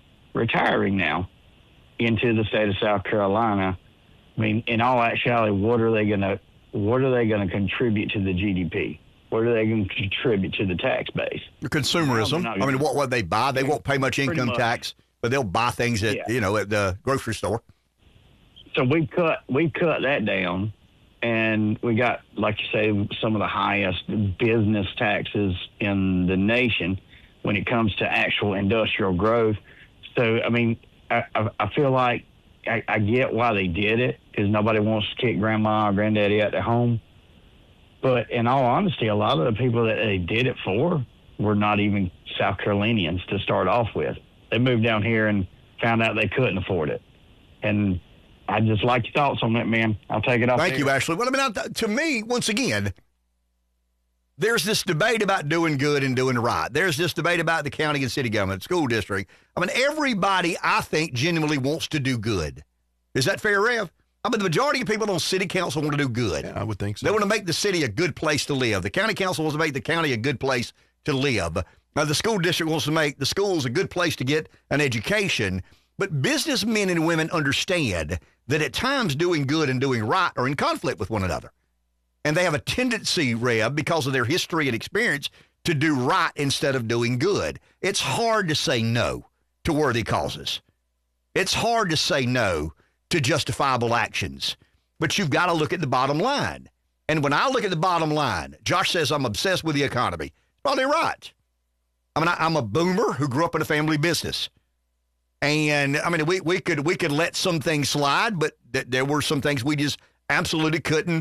now into the state of South Carolina, I mean, in all actuality, what are they going to contribute to the GDP? What are they going to contribute to the tax base? Consumerism. What they buy, they won't pay much income tax, but they'll buy things at at the grocery store. So we cut that down, and we got, like you say, some of the highest business taxes in the nation when it comes to actual industrial growth. So, I mean, I feel like I get why they did it, because nobody wants to kick grandma or granddaddy out their home. But in all honesty, a lot of the people that they did it for were not even South Carolinians to start off with. They moved down here and found out they couldn't afford it. And I just like your thoughts on that, man. I'll take it off. Thank you, Ashley. Well, to me, once again, there's this debate about doing good and doing right. There's this debate about the county and city government, school district. Everybody, I think, genuinely wants to do good. Is that fair, Rev? The majority of people on city council want to do good. Yeah, I would think so. They want to make the city a good place to live. The county council wants to make the county a good place to live. The school district wants to make the schools a good place to get an education. But businessmen and women understand that at times doing good and doing right are in conflict with one another. And they have a tendency, Reb, because of their history and experience, to do right instead of doing good. It's hard to say no to worthy causes. It's hard to say no to justifiable actions. But you've got to look at the bottom line. And when I look at the bottom line, Josh says I'm obsessed with the economy. Probably right. I'm a boomer who grew up in a family business. And, we could let some things slide, but there were some things we just absolutely couldn't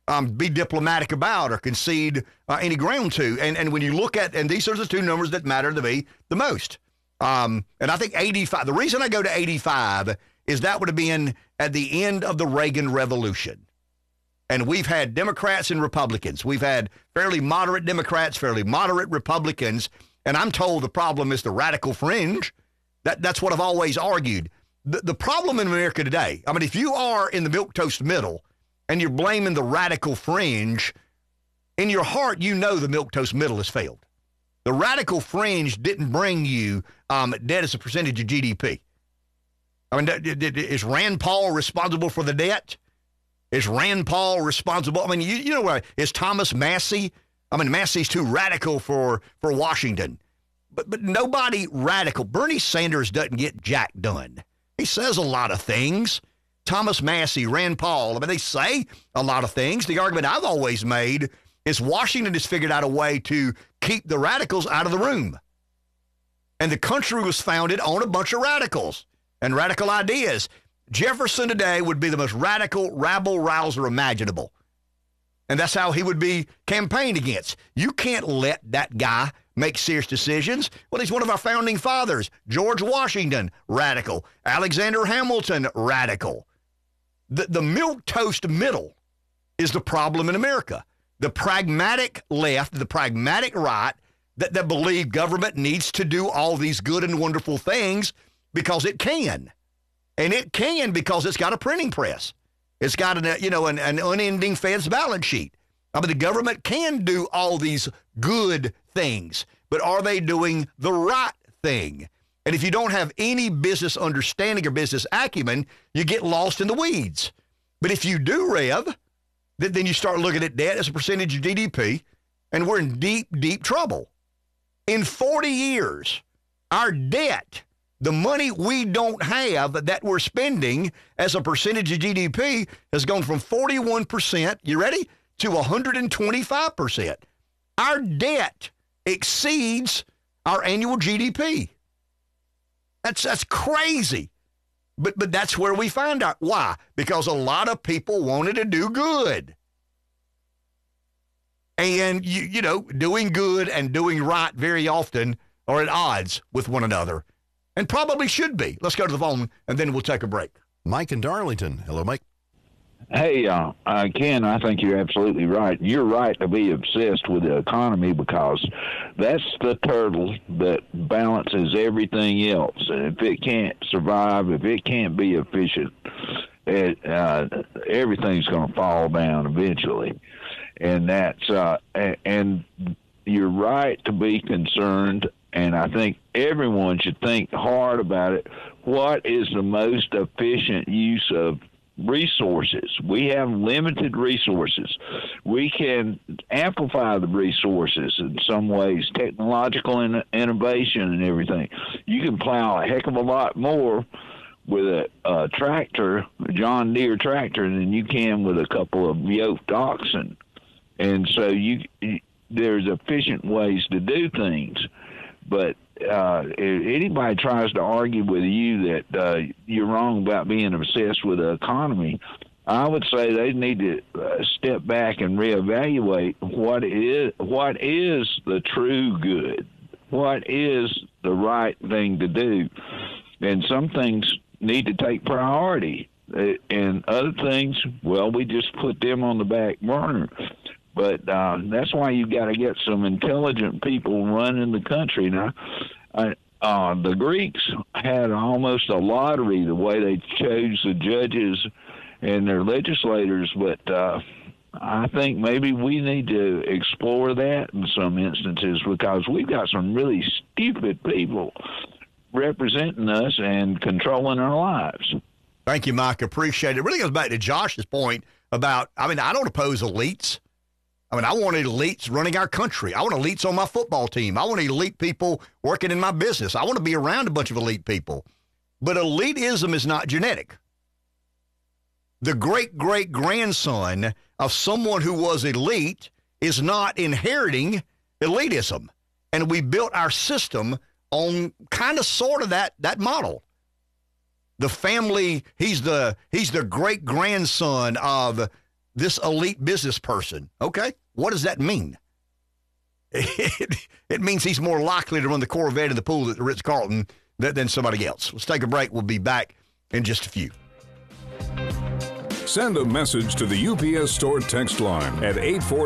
be diplomatic about or concede any ground to. And when you look at, and these are the two numbers that matter to me the most. And I think 85, the reason I go to 85 is that would have been at the end of the Reagan Revolution. And we've had Democrats and Republicans. We've had fairly moderate Democrats, fairly moderate Republicans. And I'm told the problem is the radical fringe. That's what I've always argued. The problem in America today, I mean, if you are in the milquetoast middle and you're blaming the radical fringe, in your heart, you know the milquetoast middle has failed. The radical fringe didn't bring you debt as a percentage of GDP. I mean, is Rand Paul responsible for the debt? Is Rand Paul responsible? I mean, you know what? Is Thomas Massey? I mean, Massey's too radical for Washington. But nobody radical. Bernie Sanders doesn't get jack done. He says a lot of things. Thomas Massey, Rand Paul, I mean, they say a lot of things. The argument I've always made is Washington has figured out a way to keep the radicals out of the room. And the country was founded on a bunch of radicals and radical ideas. Jefferson today would be the most radical rabble-rouser imaginable. And that's how he would be campaigned against. You can't let that guy make serious decisions. Well, he's one of our founding fathers. George Washington, radical. Alexander Hamilton, radical. The milquetoast middle is the problem in America. The pragmatic left, the pragmatic right that believe government needs to do all these good and wonderful things because it can. And it can because it's got a printing press. It's got an unending Fed's balance sheet. I mean, the government can do all these good things, but are they doing the right thing? And if you don't have any business understanding or business acumen, you get lost in the weeds. But if you do, Rev, then you start looking at debt as a percentage of GDP, and we're in deep, deep trouble. In 40 years, our debt, the money we don't have that we're spending as a percentage of GDP has gone from 41%, you ready, to 125%. Our debt exceeds our annual GDP. That's crazy. But that's where we find out. Why? Because a lot of people wanted to do good. And, doing good and doing right very often are at odds with one another. And probably should be. Let's go to the phone, and then we'll take a break. Mike in Darlington. Hello, Mike. Hey, Ken, I think you're absolutely right. You're right to be obsessed with the economy because that's the turtle that balances everything else. And if it can't survive, if it can't be efficient, everything's going to fall down eventually. And that's and you're right to be concerned. And I think everyone should think hard about it. What is the most efficient use of resources? We have limited resources. We can amplify the resources in some ways, technological innovation and everything. You can plow a heck of a lot more with a tractor, a John Deere tractor, than you can with a couple of yoked oxen. And so there's efficient ways to do things. But if anybody tries to argue with you that you're wrong about being obsessed with the economy, I would say they need to step back and reevaluate what is the true good, what is the right thing to do. And some things need to take priority, and other things, well, we just put them on the back burner. But that's why you've got to get some intelligent people running the country. Now, the Greeks had almost a lottery the way they chose the judges and their legislators, but I think maybe we need to explore that in some instances because we've got some really stupid people representing us and controlling our lives. Thank you, Mike. Appreciate it. It really goes back to Josh's point about, I don't oppose elites. I want elites running our country. I want elites on my football team. I want elite people working in my business. I want to be around a bunch of elite people. But elitism is not genetic. The great-great-grandson of someone who was elite is not inheriting elitism. And we built our system on kind of sort of that model. The family, he's the great-grandson of this elite business person. Okay, what does that mean? It means he's more likely to run the Corvette in the pool at the Ritz-Carlton than somebody else. Let's take a break. We'll be back in just a few. Send a message to the UPS Store text line at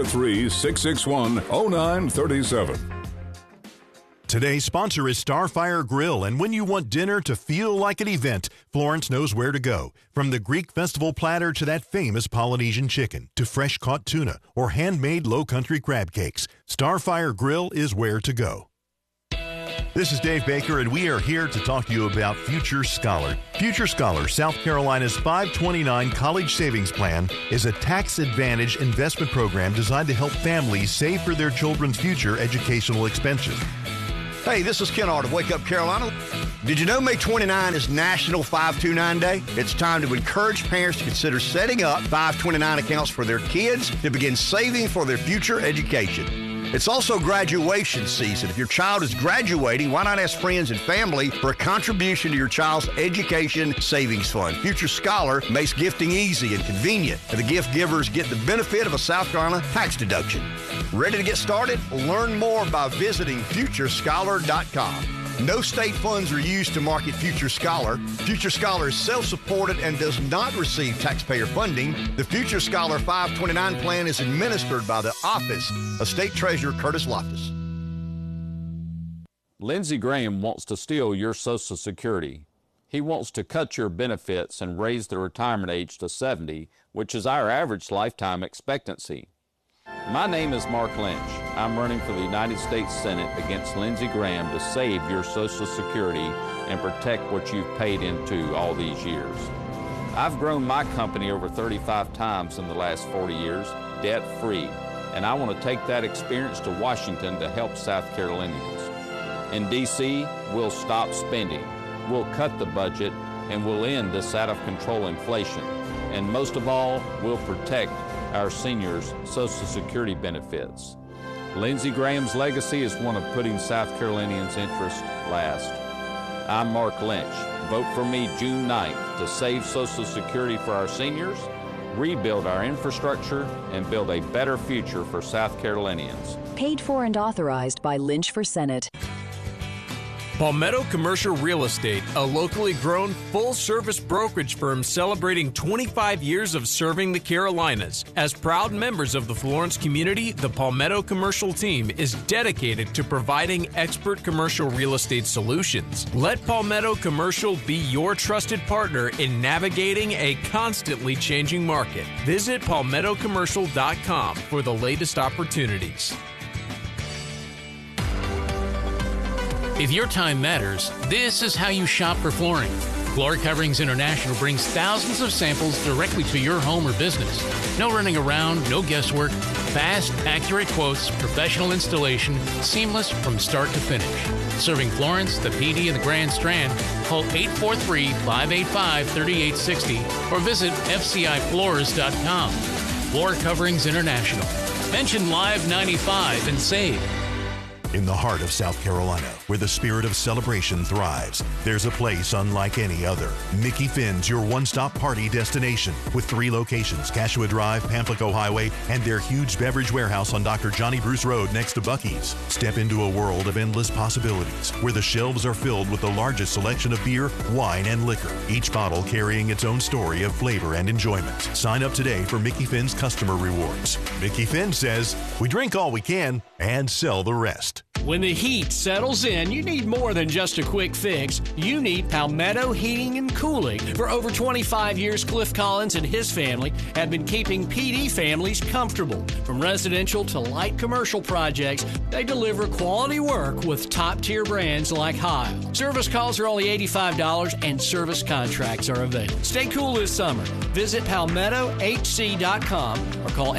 843-661-0937. Today's sponsor is Starfire Grill, and when you want dinner to feel like an event, Florence knows where to go. From the Greek festival platter to that famous Polynesian chicken, to fresh-caught tuna or handmade low-country crab cakes, Starfire Grill is where to go. This is Dave Baker, and we are here to talk to you about Future Scholar. Future Scholar, South Carolina's 529 College Savings Plan, is a tax-advantaged investment program designed to help families save for their children's future educational expenses. Hey, this is Ken Hart of Wake Up Carolina. Did you know May 29 is National 529 Day? It's time to encourage parents to consider setting up 529 accounts for their kids to begin saving for their future education. It's also graduation season. If your child is graduating, why not ask friends and family for a contribution to your child's education savings fund? Future Scholar makes gifting easy and convenient, and the gift givers get the benefit of a South Carolina tax deduction. Ready to get started? Learn more by visiting FutureScholar.com. No state funds are used to market Future Scholar. Future Scholar is self-supported and does not receive taxpayer funding. The Future Scholar 529 plan is administered by the Office of State Treasurer Curtis Loftus. Lindsey Graham wants to steal your Social Security. He wants to cut your benefits and raise the retirement age to 70, which is our average lifetime expectancy. My name is Mark Lynch. I'm running for the United States Senate against Lindsey Graham to save your Social Security and protect what you've paid into all these years. I've grown my company over 35 times in the last 40 years, debt-free, and I want to take that experience to Washington to help South Carolinians. In D.C., we'll stop spending, we'll cut the budget, and we'll end this out-of-control inflation. And most of all, we'll protect our seniors' Social Security benefits. Lindsey Graham's legacy is one of putting South Carolinians' interests last. I'm Mark Lynch. Vote for me June 9th to save Social Security for our seniors, rebuild our infrastructure, and build a better future for South Carolinians. Paid for and authorized by Lynch for Senate. Palmetto Commercial Real Estate, a locally grown, full-service brokerage firm celebrating 25 years of serving the Carolinas. As proud members of the Florence community, the Palmetto Commercial team is dedicated to providing expert commercial real estate solutions. Let Palmetto Commercial be your trusted partner in navigating a constantly changing market. Visit palmettocommercial.com for the latest opportunities. If your time matters, this is how you shop for flooring. Floor Coverings International brings thousands of samples directly to your home or business. No running around, no guesswork, fast, accurate quotes, professional installation, seamless from start to finish. Serving Florence, the PD, and the Grand Strand, call 843-585-3860 or visit fcifloors.com. Floor Coverings International. Mention Live 95 and save. In the heart of South Carolina, where the spirit of celebration thrives, there's a place unlike any other. Mickey Finn's your one-stop party destination with 3 locations, Cashua Drive, Pamplico Highway, and their huge beverage warehouse on Dr. Johnny Bruce Road next to Buc-ee's. Step into a world of endless possibilities where the shelves are filled with the largest selection of beer, wine, and liquor, each bottle carrying its own story of flavor and enjoyment. Sign up today for Mickey Finn's customer rewards. Mickey Finn says, we drink all we can and sell the rest. When the heat settles in, you need more than just a quick fix. You need Palmetto Heating and Cooling. For over 25 years, Cliff Collins and his family have been keeping PD families comfortable. From residential to light commercial projects, they deliver quality work with top-tier brands like Heil. Service calls are only $85 and service contracts are available. Stay cool this summer. Visit PalmettoHC.com or call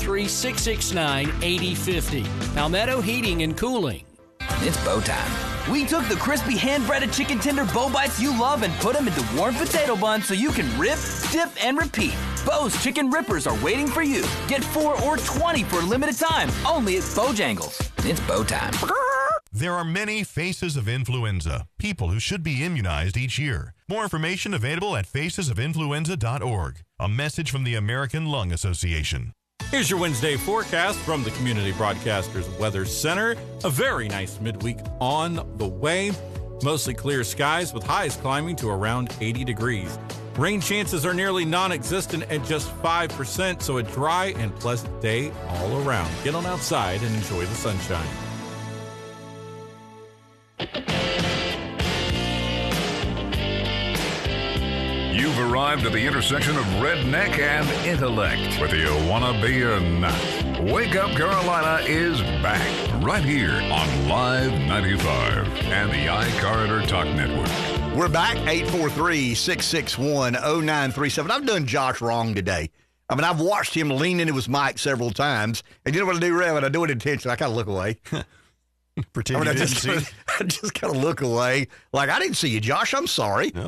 843-669-8050. Palmetto Heating and Cooling. It's bow time. We took the crispy hand-breaded chicken tender bow bites you love and put them into warm potato buns so you can rip, dip, and repeat. Bo's Chicken Rippers are waiting for you. Get 4 or 20 for a limited time, only at Bojangles. It's bow time. There are many faces of influenza, people who should be immunized each year. More information available at facesofinfluenza.org. A message from the American Lung Association. Here's your Wednesday forecast from the Community Broadcasters Weather Center. A very nice midweek on the way. Mostly clear skies with highs climbing to around 80 degrees. Rain chances are nearly non-existent at just 5%, so a dry and pleasant day all around. Get on outside and enjoy the sunshine. You've arrived at the intersection of redneck and intellect. Whether you want to be or not, Wake Up Carolina is back right here on Live 95 and the iCarter Talk Network. We're back, 843-661-0937. I've done Josh wrong today. I mean, I've watched him lean into his mic several times, and you know what I do, Rev? When I do it intentionally, I kind of look away. Pretend you didn't see. I just kind of look away. Like, I didn't see you, Josh. I'm sorry. No,